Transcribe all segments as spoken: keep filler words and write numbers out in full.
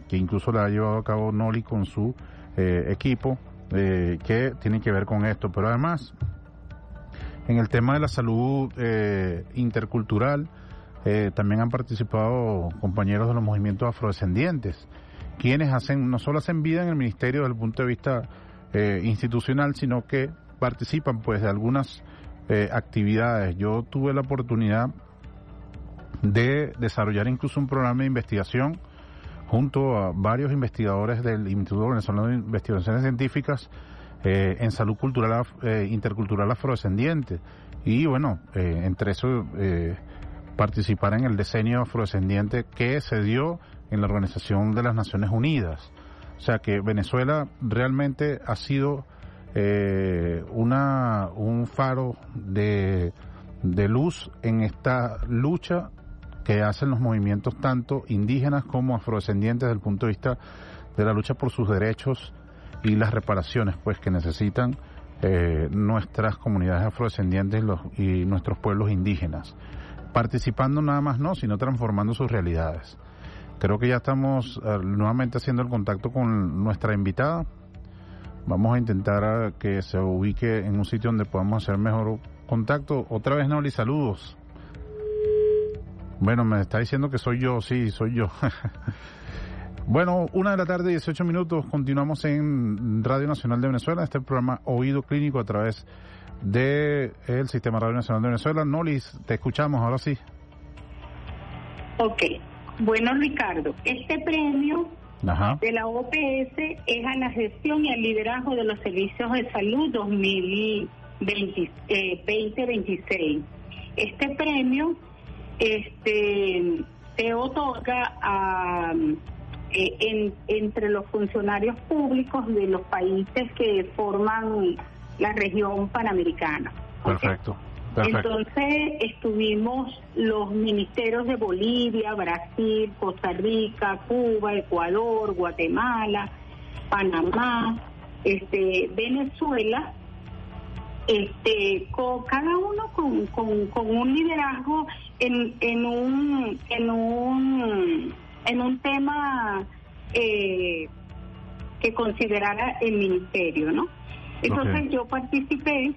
que incluso la ha llevado a cabo Noli con su eh, equipo, eh, que tiene que ver con esto. Pero además, en el tema de la salud eh, intercultural, eh, también han participado compañeros de los movimientos afrodescendientes, quienes hacen no solo hacen vida en el ministerio desde el punto de vista eh, institucional, sino que participan pues de algunas eh, actividades. Yo tuve la oportunidad de desarrollar incluso un programa de investigación junto a varios investigadores del Instituto Venezolano de Investigaciones Científicas eh, en salud cultural eh, intercultural afrodescendiente, y bueno, eh, entre eso eh, participar en el decenio afrodescendiente que se dio en la Organización de las Naciones Unidas. O sea que Venezuela realmente ha sido eh, una un faro de, de luz en esta lucha que hacen los movimientos tanto indígenas como afrodescendientes desde el punto de vista de la lucha por sus derechos y las reparaciones pues que necesitan eh, nuestras comunidades afrodescendientes y, los, y nuestros pueblos indígenas, participando nada más no, sino transformando sus realidades. Creo que ya estamos uh, nuevamente haciendo el contacto con nuestra invitada. Vamos a intentar uh, que se ubique en un sitio donde podamos hacer mejor contacto. Otra vez, Noli, saludos. Bueno, me está diciendo que soy yo, sí, soy yo. Bueno, una de la tarde, dieciocho minutos, continuamos en Radio Nacional de Venezuela, este programa Oído Clínico a través del Sistema Radio Nacional de Venezuela. Noli, te escuchamos, ahora sí. Ok. Bueno, Ricardo, este premio Ajá. de la O P S es a la gestión y al liderazgo de los servicios de salud dos mil veintiséis. Este premio este, se otorga a, eh, en, entre los funcionarios públicos de los países que forman la región panamericana. Perfecto. ¿Okay? Perfecto. Entonces estuvimos los ministerios de Bolivia, Brasil, Costa Rica, Cuba, Ecuador, Guatemala, Panamá, este, Venezuela, este, con cada uno con, con, con un liderazgo en, en un en un en un tema eh, que considerara el ministerio, ¿no? Entonces okay. Yo participé.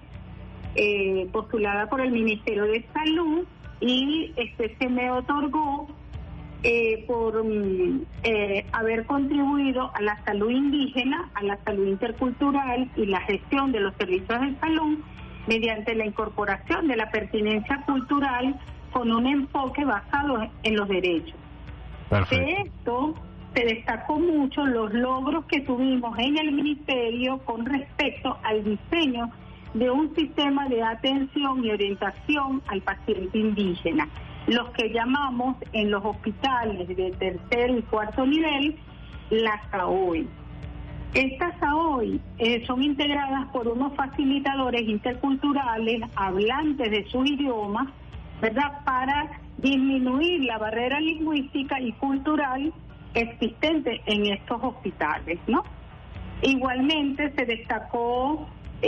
Eh, postulada por el Ministerio de Salud, y este se me otorgó eh, por eh, haber contribuido a la salud indígena, a la salud intercultural y la gestión de los servicios de salud mediante la incorporación de la pertinencia cultural con un enfoque basado en los derechos. Perfecto. De esto se destacó mucho los logros que tuvimos en el Ministerio con respecto al diseño de un sistema de atención y orientación al paciente indígena, los que llamamos en los hospitales de tercer y cuarto nivel las S A O I. Estas S A O I eh, son integradas por unos facilitadores interculturales, hablantes de sus idiomas, ¿verdad?, para disminuir la barrera lingüística y cultural existente en estos hospitales, ¿no? Igualmente se destacó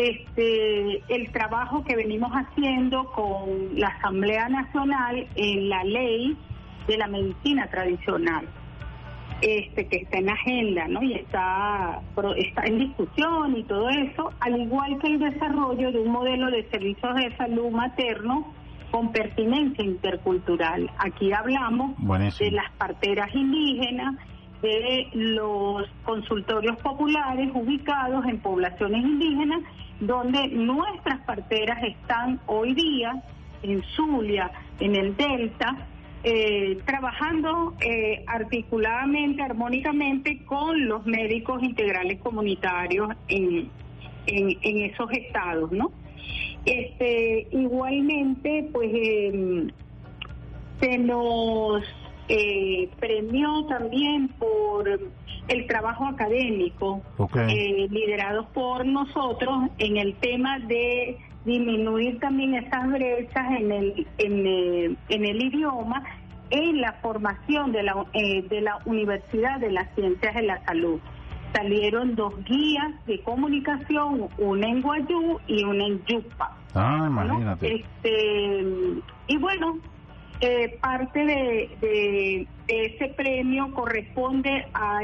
Este, el trabajo que venimos haciendo con la Asamblea Nacional en la ley de la medicina tradicional, este que está en agenda, ¿no? Y está, está en discusión y todo eso, al igual que el desarrollo de un modelo de servicios de salud materno con pertinencia intercultural. Aquí hablamos Buenísimo. de las parteras indígenas, de los consultorios populares ubicados en poblaciones indígenas, donde nuestras parteras están hoy día en Zulia, en el Delta, eh, trabajando eh, articuladamente, armónicamente con los médicos integrales comunitarios en, en, en esos estados, ¿no? Este, igualmente, pues eh, se nos eh, premió también por el trabajo académico, okay. eh, liderados por nosotros en el tema de disminuir también esas brechas en el en el, en el idioma, en la formación de la eh, de la Universidad de las Ciencias de la Salud. Salieron dos guías de comunicación, una en Guayú y una en Yupa. Ah, imagínate. ¿No? Este, y bueno, eh, parte de, de, de ese premio corresponde a